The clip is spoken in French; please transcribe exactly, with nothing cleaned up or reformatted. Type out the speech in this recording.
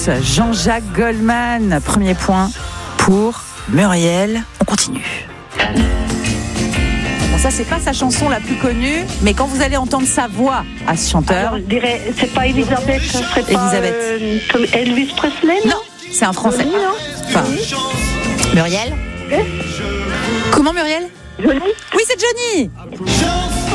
Jean-Jacques Goldman, premier point pour Muriel. On continue. Bon, ça, c'est pas sa chanson la plus connue, mais quand vous allez entendre sa voix à ce chanteur. Alors, je dirais, c'est pas Elisabeth, ce serait pas Elisabeth. euh, comme Elvis Presley, non? Non, c'est un français. Johnny, non? Enfin, Muriel. Eh Comment Muriel? Johnny? Oui, c'est Johnny.